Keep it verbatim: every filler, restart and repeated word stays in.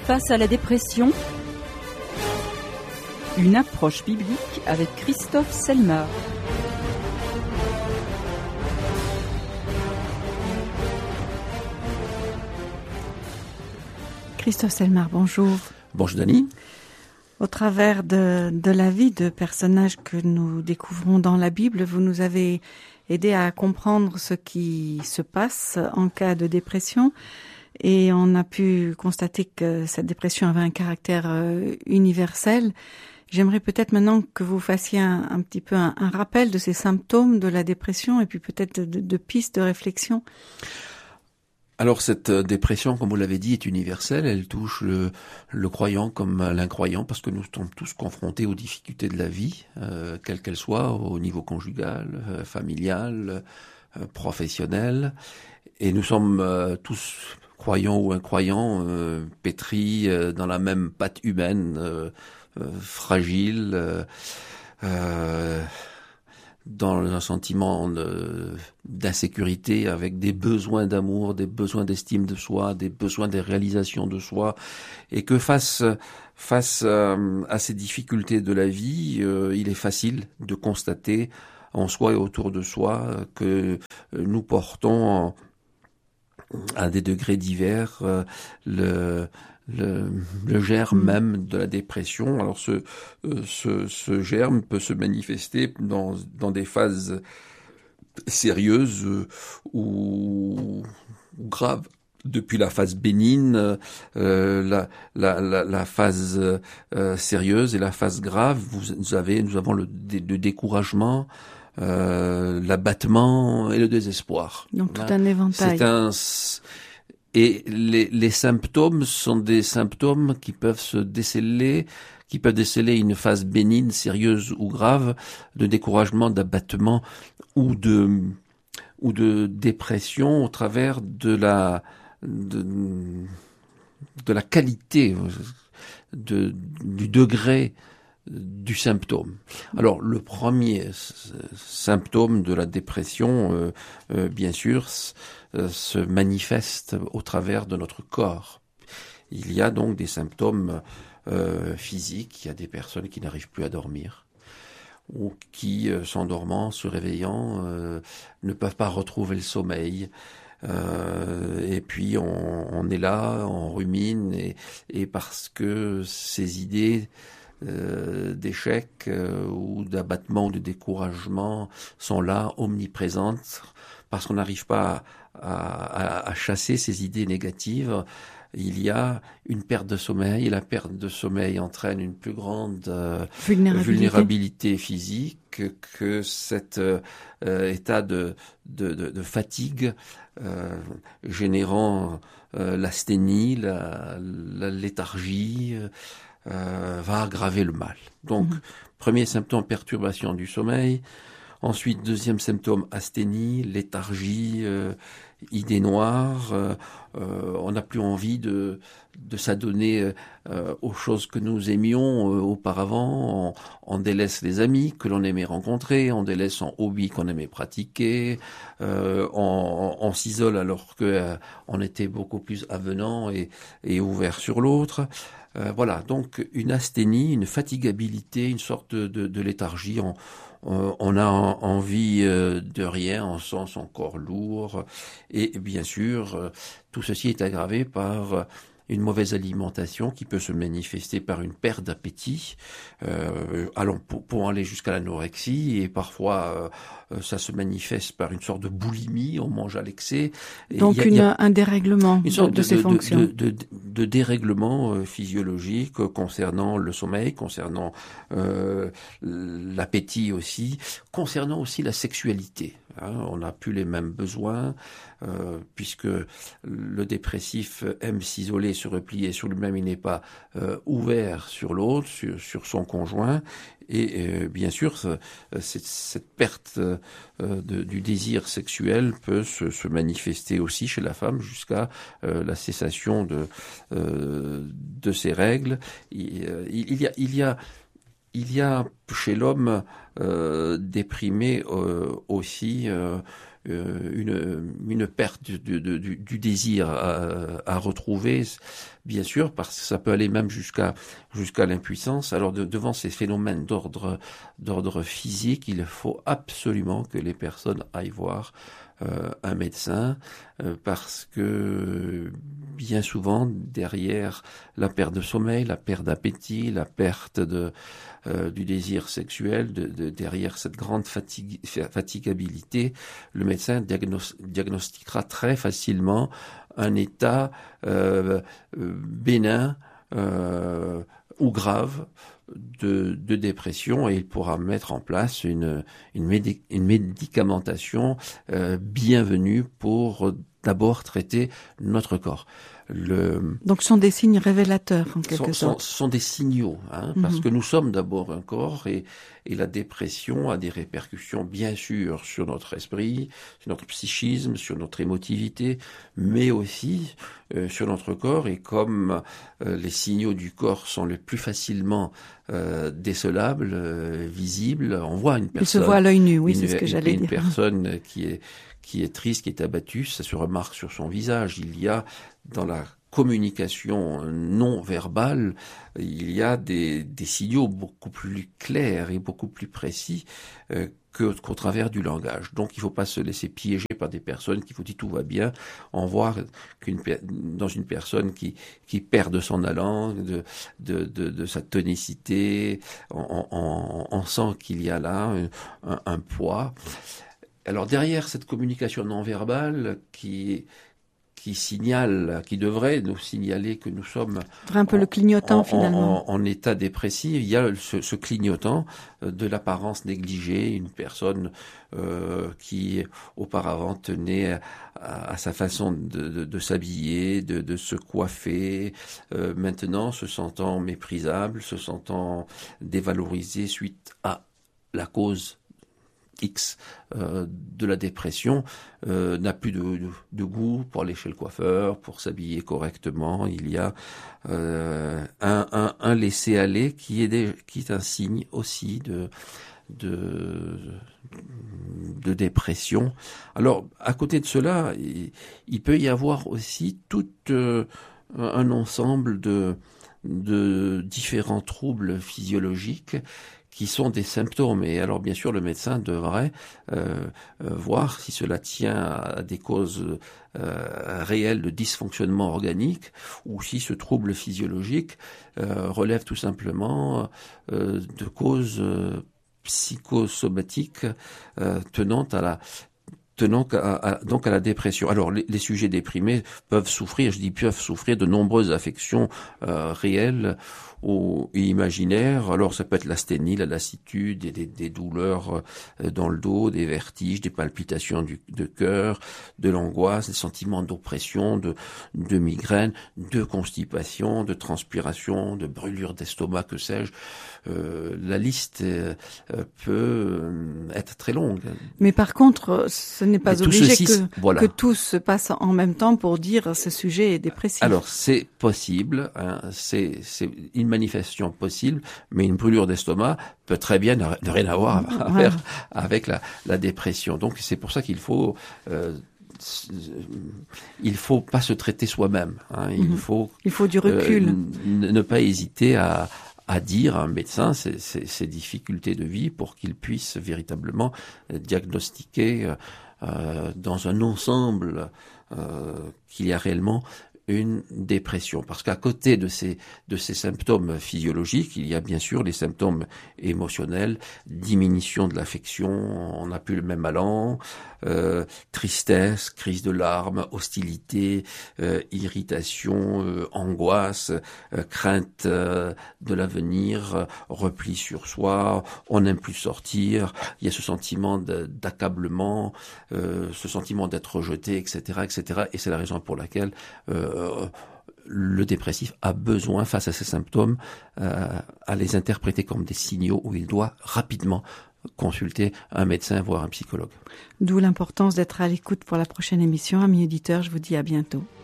Face à la dépression, une approche biblique avec Christophe Selmar. Christophe Selmar, bonjour. Bonjour Dani. Au travers de, de la vie de personnages que nous découvrons dans la Bible, vous nous avez aidé à comprendre ce qui se passe en cas de dépression. Et on a pu constater que cette dépression avait un caractère euh, universel. J'aimerais peut-être maintenant que vous fassiez un, un petit peu un, un rappel de ces symptômes de la dépression et puis peut-être de, de pistes de réflexion. Alors cette dépression, comme vous l'avez dit, est universelle. Elle touche le, le croyant comme l'incroyant parce que nous sommes tous confrontés aux difficultés de la vie, euh, quelles qu'elles soient, au niveau conjugal, euh, familial, euh, professionnel. Et nous sommes euh, tous, croyants ou incroyants, euh, pétris euh, dans la même pâte humaine, euh, euh, fragile, euh, euh, dans un sentiment de, d'insécurité, avec des besoins d'amour, des besoins d'estime de soi, des besoins de réalisation de soi, et que face face euh, à ces difficultés de la vie, euh, il est facile de constater en soi et autour de soi que nous portons à des degrés divers euh, le Le, le germe mmh. même de la dépression. Alors ce, euh, ce, ce germe peut se manifester dans, dans des phases sérieuses euh, ou, ou graves. Depuis la phase bénigne, euh, la, la, la, la phase euh, sérieuse et la phase grave, vous, vous avez, nous avons le, le découragement, euh, l'abattement et le désespoir. Donc tout un éventail. C'est un... Et les, les symptômes sont des symptômes qui peuvent se déceler, qui peuvent déceler une phase bénigne, sérieuse ou grave, de découragement, d'abattement ou de ou de dépression au travers de la de, de la qualité de du degré du symptôme. Alors le premier symptôme de la dépression, euh, euh, bien sûr, euh, se manifeste au travers de notre corps. Il y a donc des symptômes euh, physiques. Il y a des personnes qui n'arrivent plus à dormir ou qui, euh, s'endormant, se réveillant, euh, ne peuvent pas retrouver le sommeil. Euh, et puis on, on est là, on rumine, et, et parce que ces idées Euh, d'échec euh, ou d'abattement ou de découragement sont là, omniprésentes, parce qu'on n'arrive pas à, à, à chasser ces idées négatives. Il y a une perte de sommeil, et la perte de sommeil entraîne une plus grande euh, vulnérabilité. vulnérabilité physique, que cet euh, état de, de, de, de fatigue euh, générant euh, l'asthénie, la, la léthargie, euh, Euh, va aggraver le mal. Donc, mmh. premier symptôme, perturbation du sommeil. Ensuite, deuxième symptôme, asthénie, léthargie, euh, idées noires. Euh, euh, on n'a plus envie de, de s'adonner euh, aux choses que nous aimions euh, auparavant. On, on délaisse les amis que l'on aimait rencontrer, on délaisse son hobby qu'on aimait pratiquer. Euh, on, on, on s'isole alors que euh, on était beaucoup plus avenant et, et ouvert sur l'autre. Euh, voilà, donc une asthénie, une fatigabilité, une sorte de, de, de léthargie. On, on, on a envie de rien, on sent son corps lourd. Et bien sûr, tout ceci est aggravé par une mauvaise alimentation qui peut se manifester par une perte d'appétit, euh, allons pour, pour aller jusqu'à l'anorexie, et parfois euh, ça se manifeste par une sorte de boulimie, on mange à l'excès. Et donc y a, une, y a un dérèglement une sorte de, de, de ces de, fonctions. De, de, de, de dérèglement euh, physiologique euh, concernant le sommeil, concernant euh, l'appétit aussi, concernant aussi la sexualité. Hein, on n'a plus les mêmes besoins, euh, puisque le dépressif aime s'isoler, se replier sur lui-même, il n'est pas euh, ouvert sur l'autre, sur, sur son conjoint, et euh, bien sûr, ce, cette, cette perte euh, de, du désir sexuel peut se, se manifester aussi chez la femme jusqu'à euh, la cessation de, euh, de ses règles. Il, il y a, il y a Il y a chez l'homme euh, déprimé euh, aussi euh, euh, une, une perte du, du, du, du désir à, à retrouver, bien sûr, parce que ça peut aller même jusqu'à jusqu'à l'impuissance. Alors de, devant ces phénomènes d'ordre d'ordre physique, il faut absolument que les personnes aillent voir euh, un médecin, euh, parce que bien souvent derrière la perte de sommeil, la perte d'appétit, la perte de euh, du désir sexuel, de, de, derrière cette grande fatigue, fatigabilité, le médecin diagnos, diagnostiquera très facilement un état euh, bénin euh, ou grave de, de dépression, et il pourra mettre en place une, une, médic- une médicamentation euh, bienvenue pour d'abord traiter notre corps. Le, Donc ce sont des signes révélateurs en quelque sont, sorte. sont, sont des signaux, hein, Mm-hmm. parce que nous sommes d'abord un corps, et, et la dépression a des répercussions bien sûr sur notre esprit, sur notre psychisme, sur notre émotivité, mais aussi euh, sur notre corps. Et comme euh, les signaux du corps sont les plus facilement euh, décelables, euh, visibles, on voit une personne. Il se voit à l'œil nu, oui, une, c'est ce que une, j'allais une dire. Une personne qui est qui est triste, qui est abattue, ça se remarque sur son visage. Il y a dans la communication non verbale, il y a des, des signaux beaucoup plus clairs et beaucoup plus précis euh, que, qu'au travers du langage. Donc il ne faut pas se laisser piéger par des personnes qui vous disent tout va bien. On voit qu'une, dans une personne qui, qui perd de son allant, de, de, de, de sa tonicité, on, on, on sent qu'il y a là un, un, un poids. Alors derrière cette communication non verbale qui qui signale, qui devrait nous signaler que nous sommes un peu en, le clignotant en, finalement en, en état dépressif, il y a ce, ce clignotant de l'apparence négligée, une personne euh, qui auparavant tenait à, à sa façon de, de, de s'habiller, de, de se coiffer, euh, maintenant se sentant méprisable, se sentant dévalorisé suite à la cause X euh, de la dépression, euh, n'a plus de, de, de goût pour aller chez le coiffeur, pour s'habiller correctement. Il y a euh, un, un, un laisser-aller qui est, des, qui est un signe aussi de, de, de dépression. Alors, à côté de cela, il, il peut y avoir aussi tout euh, un ensemble de, de différents troubles physiologiques qui sont des symptômes. Et alors, bien sûr, le médecin devrait euh, euh, voir si cela tient à des causes euh, réelles de dysfonctionnement organique, ou si ce trouble physiologique euh, relève tout simplement euh, de causes euh, psychosomatiques euh, tenant à la tenant à, à, donc à la dépression. Alors les, les sujets déprimés peuvent souffrir, je dis peuvent souffrir de nombreuses affections euh, réelles ou imaginaires. Alors ça peut être l'asthénie, la lassitude, des, des, des douleurs euh, dans le dos, des vertiges, des palpitations du, de cœur, de l'angoisse, des sentiments d'oppression, de, de migraine, de constipation, de transpiration, de brûlure d'estomac, que sais-je. Euh, la liste euh, peut être très longue. Mais par contre, ce n'est pas Mais obligé ceci, que, voilà. que tout se passe en même temps pour dire ce sujet est dépressif. Alors c'est possible, hein, c'est, c'est une manifestation possible, mais une brûlure d'estomac peut très bien ne, ne rien avoir à, à faire avec la, la dépression. Donc c'est pour ça qu'il faut euh, il faut pas se traiter soi-même. Hein, il mm-hmm. faut il faut du recul. Euh, ne pas hésiter à à dire à un médecin ses, ses, ses difficultés de vie pour qu'il puisse véritablement diagnostiquer euh, dans un ensemble euh, qu'il y a réellement une dépression. Parce qu'à côté de ces, de ces symptômes physiologiques, il y a bien sûr les symptômes émotionnels, diminution de l'affection, on n'a plus le même allant, euh, tristesse, crise de larmes, hostilité, euh, irritation, euh, angoisse, euh, crainte euh, de l'avenir, euh, repli sur soi, on n'aime plus sortir, il y a ce sentiment de, d'accablement, euh, ce sentiment d'être rejeté, et cetera, et cetera. Et c'est la raison pour laquelle euh, le dépressif a besoin, face à ces symptômes, euh, à les interpréter comme des signaux où il doit rapidement consulter un médecin, voire un psychologue. D'où l'importance d'être à l'écoute pour la prochaine émission. Amis auditeurs, je vous dis à bientôt.